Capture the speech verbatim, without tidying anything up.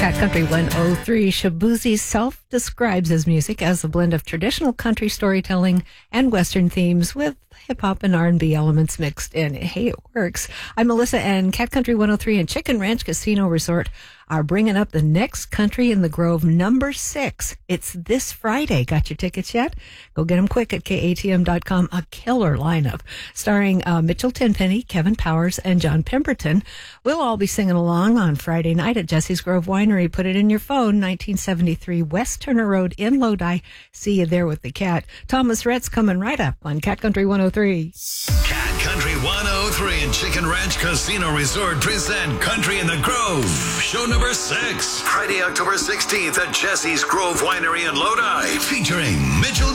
Cat Country one oh three. Shaboozey self-describes his music as a blend of traditional country storytelling and Western themes with hip-hop and R and B elements mixed in. Hey, it works. I'm Melissa, and Cat Country one oh three and Chicken Ranch Casino Resort are bringing up the next Country in the Grove, number six. It's this Friday. Got your tickets yet? Go get them quick at K A T M dot com. A killer lineup starring uh, Mitchell Tenpenny, Kevin Powers, and John Pemberton. We'll all be singing along on Friday night at Jesse's Grove Winery. Put it in your phone, nineteen seventy-three West Turner Road in Lodi. See you there with the cat. Thomas Rhett's coming right up on Cat Country one oh three. Cat Country one oh three and Chicken Ranch Casino Resort present Country in the Grove. Show number six. Friday, October sixteenth at Jesse's Grove Winery in Lodi. Featuring Mitchell